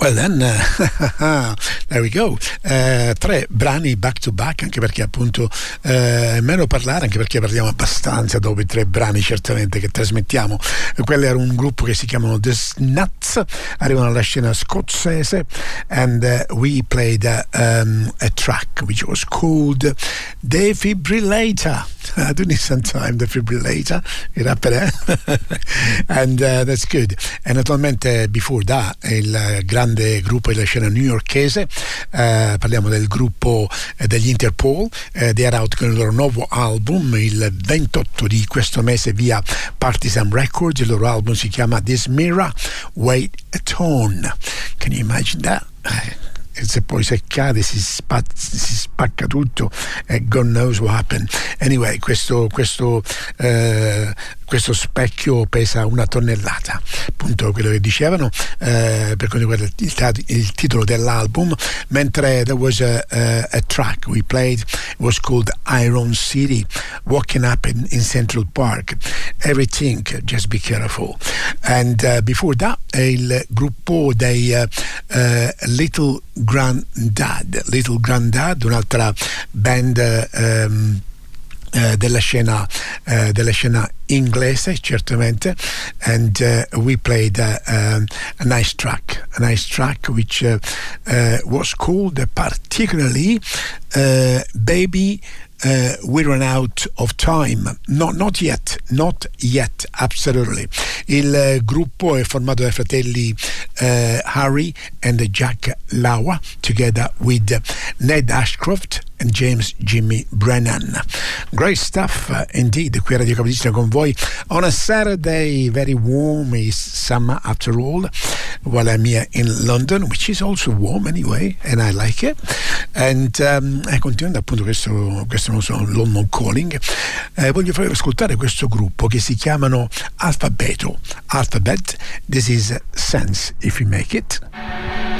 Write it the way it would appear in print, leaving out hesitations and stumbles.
Well then, there we go. 3 brani back to back, anche perché appunto è meno parlare, anche perché parliamo abbastanza dopo i 3 brani certamente che trasmettiamo. Quello era un gruppo che si chiamano The Nuts, arrivano dalla scena scozzese, and we played a track which was called Defibrillator. I do need some time, Defibrillator, it happened, and that's good. E naturalmente before that il grande gruppo della scena newyorkese, parliamo del gruppo degli Interpol, they are out con il loro nuovo album il 28 di questo mese via Partisan Records. Il loro album si chiama This Mirror Weight a Tone. Can you imagine that? E se poi se cade si spacca tutto e God knows what happened. Anyway, questo specchio pesa 1 tonnellata, appunto quello che dicevano, per quanto riguarda il titolo dell'album. Mentre there was a track we played, it was called Iron City, Walking Up in Central Park, Everything, Just Be Careful. And before that il gruppo dei Little Grandad, un'altra band della scena inglese certamente, and we played a nice track which was called particularly Baby We Run Out of Time. No, not yet, absolutely. Il gruppo è formato dai fratelli Harry and Jack Lauer, together with Ned Ashcroft and James Jimmy Brennan. Great stuff indeed. Qui a Radio Capodistria con voi on a Saturday, very warm, is summer after all, while I'm here in London, which is also warm anyway, and I like it. And continuando appunto questo London Calling, voglio farvi ascoltare questo gruppo che si chiamano Alphabet. This is Sense If You Make It.